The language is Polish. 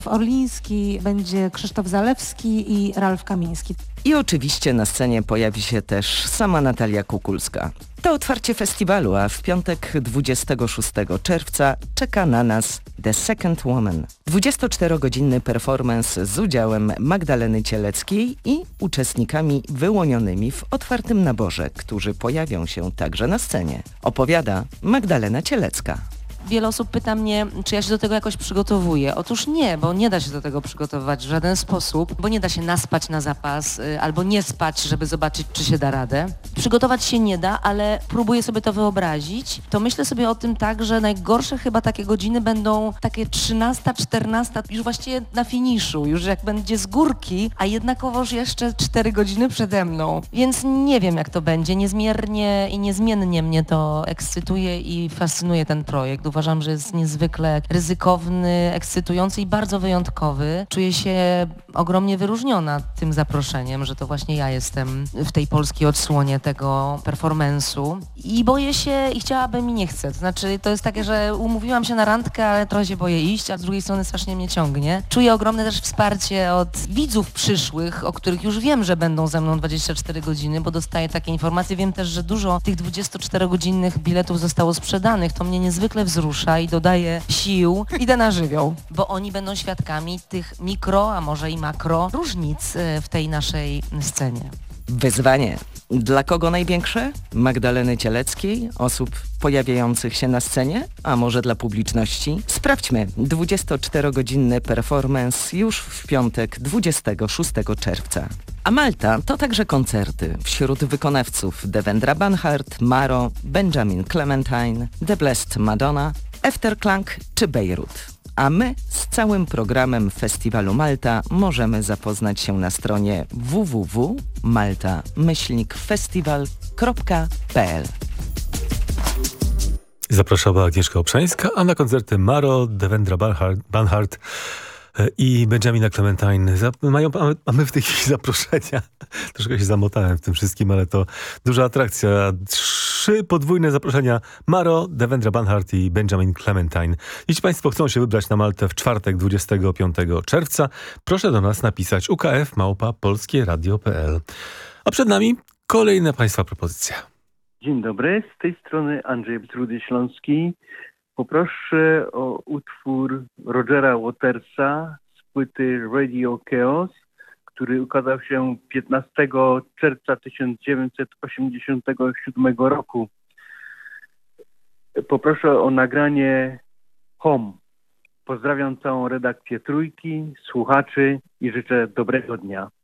Orliński, będzie Krzysztof Zalewski i Ralf Kamiński. I oczywiście na scenie pojawi się też sama Natalia Kukulska. To otwarcie festiwalu, a w piątek 26 czerwca czeka na nas The Second Woman. 24-godzinny performance z udziałem Magdaleny Cieleckiej i uczestnikami wyłonionymi w otwartym naborze, którzy pojawią się także na scenie. Opowiada Magdalena Cielecka. Wiele osób pyta mnie, czy ja się do tego jakoś przygotowuję. Otóż nie, bo nie da się do tego przygotować w żaden sposób, bo nie da się naspać na zapas albo nie spać, żeby zobaczyć, czy się da radę. Przygotować się nie da, ale próbuję sobie to wyobrazić. To myślę sobie o tym tak, że najgorsze chyba takie godziny będą takie 13, 14, już właściwie na finiszu, już jak będzie z górki, a jednakowoż jeszcze 4 godziny przede mną. Więc nie wiem, jak to będzie. Niezmiernie i niezmiennie mnie to ekscytuje i fascynuje ten projekt. Uważam, że jest niezwykle ryzykowny, ekscytujący i bardzo wyjątkowy. Czuję się ogromnie wyróżniona tym zaproszeniem, że to właśnie ja jestem w tej polskiej odsłonie tego performance'u. I boję się i chciałabym i nie chcę. To znaczy, to jest takie, że umówiłam się na randkę, ale trochę się boję iść, a z drugiej strony strasznie mnie ciągnie. Czuję ogromne też wsparcie od widzów przyszłych, o których już wiem, że będą ze mną 24 godziny, bo dostaję takie informacje. Wiem też, że dużo tych 24-godzinnych biletów zostało sprzedanych. To mnie niezwykle wzrusza i dodaje sił. Idę na żywioł, bo oni będą świadkami tych mikro, a może i makro różnic w tej naszej scenie. Wyzwanie. Dla kogo największe? Magdaleny Cieleckiej, osób pojawiających się na scenie, a może dla publiczności? Sprawdźmy 24-godzinny performance już w piątek 26 czerwca. A Malta to także koncerty. Wśród wykonawców Devendra Banhart, Maro, Benjamin Clementine, The Blessed Madonna, Efterklang czy Beirut. A my z całym programem Festiwalu Malta możemy zapoznać się na stronie www.malta-festival.pl. Zapraszała Agnieszka Obszańska, a na koncerty Maro, Devendra Banhart i Benjamina Clementine. Mamy w tej chwili zaproszenia. Troszkę się zamotałem w tym wszystkim, ale to duża atrakcja. 3 podwójne zaproszenia. Maro, Devendra Banhart i Benjamin Clementine. Jeśli Państwo chcą się wybrać na Maltę w czwartek 25 czerwca, proszę do nas napisać ukf@polskieradio.pl. A przed nami kolejna Państwa propozycja. Dzień dobry, z tej strony Andrzej Btrudy Śląski. Poproszę o utwór Rogera Watersa z płyty Radio Chaos, który ukazał się 15 czerwca 1987 roku. Poproszę o nagranie Home. Pozdrawiam całą redakcję Trójki, słuchaczy i życzę dobrego dnia.